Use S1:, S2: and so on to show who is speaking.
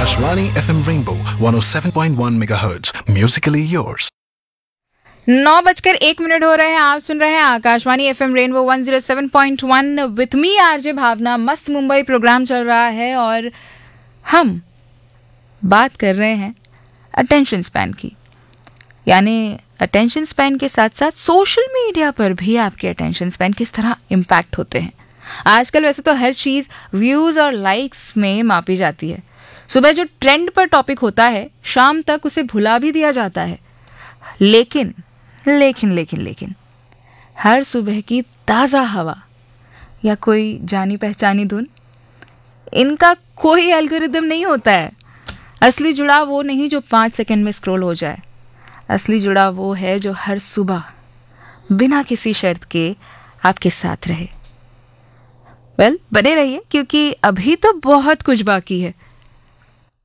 S1: Akashvani FM Rainbow 107.1 MHz. Musically yours.
S2: 9:01 हो रहे हैं. आप सुन रहे हैं Akashvani FM rainbow 107.1 with me RJ भावना. मस्त मुंबई प्रोग्राम चल रहा है और हम बात कर रहे हैं अटेंशन स्पैन की. यानी अटेंशन स्पैन के साथ साथ सोशल मीडिया पर भी आपके अटेंशन स्पैन किस तरह इम्पैक्ट होते हैं. आजकल वैसे तो हर चीज़ व्यूज़ और लाइक्स में मापी जाती है. सुबह जो ट्रेंड पर टॉपिक होता है शाम तक उसे भुला भी दिया जाता है. लेकिन लेकिन लेकिन लेकिन हर सुबह की ताज़ा हवा या कोई जानी पहचानी धुन, इनका कोई एल्गोरिदम नहीं होता है. असली जुड़ाव वो नहीं जो 5 सेकंड में स्क्रॉल हो जाए. असली जुड़ाव वो है जो हर सुबह बिना किसी शर्त के आपके साथ रहे. बने रहिए क्योंकि अभी तो बहुत कुछ बाकी है.